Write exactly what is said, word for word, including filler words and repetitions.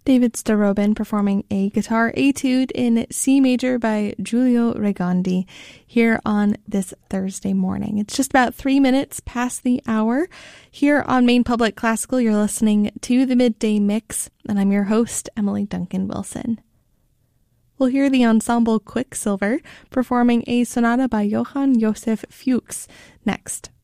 David Starobin performing a guitar etude in C major by Giulio Regondi here on this Thursday morning. It's just about three minutes past the hour. Here on Maine Public Classical, you're listening to the Midday Mix, and I'm your host, Emily Duncan Wilson. We'll hear the ensemble Quicksilver performing a sonata by Johann Josef Fuchs next.